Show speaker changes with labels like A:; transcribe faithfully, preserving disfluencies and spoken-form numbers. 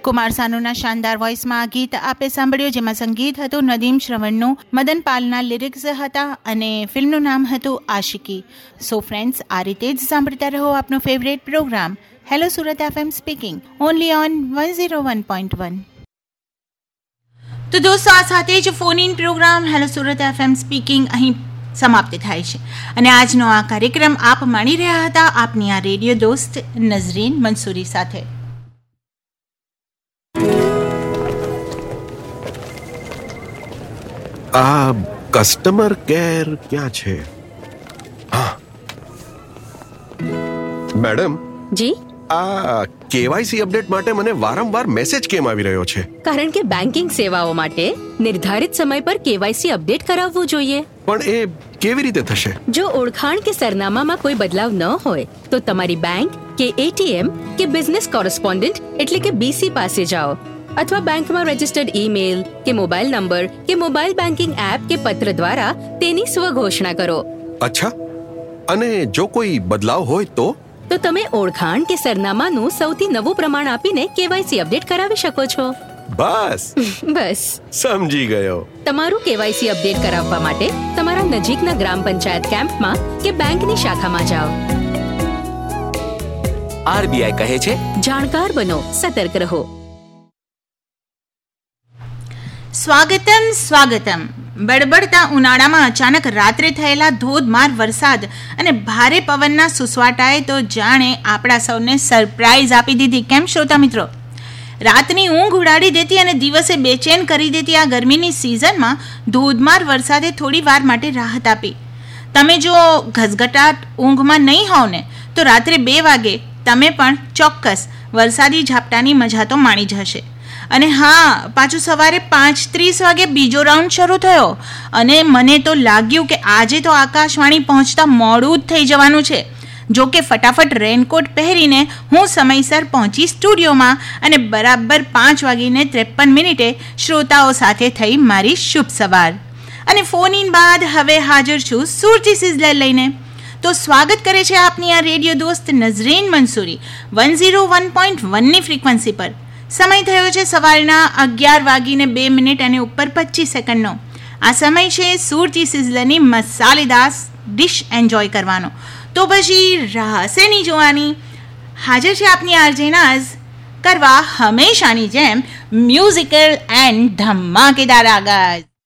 A: કુમાર સાનુના શાનદાર વોઇસમાં આ ગીત આપે સાંભળ્યું, જેમાં સંગીત હતું નદીમ શ્રવણનું, મદન પાલના લિરિક્સ હતા અને ફિલ્મનું નામ હતું આશિકી. સો ફ્રેન્ડ્સ, આ રીતે જ સાંભળતા રહો આપનો favourite programme hello Surat FM speaking only on one zero one point one. તો દોસ્તો, આ સાથે જ phone in programme hello Surat FM speaking અહીં સમાપ્ત થાય છે અને આજનો આ કાર્યક્રમ આપ માણી રહ્યા હતા આપની આ રેડિયો દોસ્ત નઝરીન મંસૂરી સાથે.
B: આ કસ્ટમર કેર ક્યાં છે? હા મેડમ.
C: જી.
B: આ કેવાયસી અપડેટ માટે મને વારંવાર મેસેજ કેમ આવી રહ્યો છે?
C: કારણ કે બેન્કિંગ સેવાઓ માટે નિર્ધારિત સમય પર કેવાયસી અપડેટ કરાવવું જોઈએ.
B: પણ એ કેવી રીતે થશે?
C: જો ઓળખાણ કે સરનામામાં કોઈ બદલાવ ન હોય તો તમારી બેંક કે એટીએમ કે બિઝનેસ કોરસ્પોન્ડન્ટ એટલે કે બીસી પાસે જાઓ અથવા બેંકમાં રજીસ્ટર્ડ ઈમેલ કે મોબાઈલ નંબર કે મોબાઈલ બેન્કિંગ એપ કે પત્ર દ્વારા તેની સ્વઘોષણા કરો.
B: અચ્છા, અને જો કોઈ બદલાવ હોય તો
C: તો તમે ઓળખાણ કે સરનામાનું સૌથી નવું પ્રમાણ આપીને કેવાયસી અપડેટ કરાવી શકો છો.
B: બસ
C: બસ
B: સમજી ગયો.
C: તમારું કેવાયસી અપડેટ કરાવવા માટે તમારા નજીકના ગ્રામ પંચાયત કેમ્પમાં કે બેંકની શાખામાં જાઓ.
D: આરબીઆઈ કહે છે,
C: જાણકાર બનો, સતર્ક રહો.
A: સ્વાગતમ સ્વાગતમ. બળબડતા ઉનાળામાં અચાનક રાત્રે થયેલા ધોધમાર વરસાદ અને ભારે પવનના સુસવાટાએ તો જાણે આપણા સૌને સરપ્રાઈઝ આપી દીધી. કેમ શ્રોતા મિત્રો? રાતની ઊંઘ ઉડાડી દેતી અને દિવસે બેચેન કરી દેતી આ ગરમીની સિઝનમાં ધોધમાર વરસાદે થોડી વાર માટે રાહત આપી. તમે જો ઘસઘટાટ ઊંઘમાં નહીં હોવ ને તો રાત્રે બે વાગે તમે પણ ચોક્કસ વરસાદી ઝાપટાની મજા તો માણી જ હશે. અને હા, પાછું સવારે પાંચ ત્રીસ વાગે બીજો રાઉન્ડ શરૂ થયો અને મને તો લાગ્યું કે આજે તો આકાશવાણી પહોંચતા મોડું જ થઈ જવાનું છે. જો કે ફટાફટ રેનકોટ પહેરીને હું સમયસર પહોંચી સ્ટુડિયોમાં અને બરાબર પાંચ વાગીને ત્રેપન મિનિટે શ્રોતાઓ સાથે થઈ મારી શુભ સવાર. અને ફોન ઇન બાદ હવે હાજર છું સુરતી સિઝલર લઈને. તો સ્વાગત કરે છે આપની આ રેડિયો દોસ્ત નઝરીન Mansuri one zero one point વનની ફ્રીક્વન્સી પર. સમય થયો છે સવારના અગિયાર વાગીને બે મિનિટ અને ઉપર પચીસ સેકન્ડનો. આ સમય છે સુરતી સિઝલરની મસાલેદાર ડિશ એન્જોય કરવાનો. તો પછી રાહસેની જોવાની. હાજર છે આપની આરજે નાઝ કરવા હંમેશાની જેમ મ્યુઝિકલ એન્ડ ધમાકેદાર આગાજ.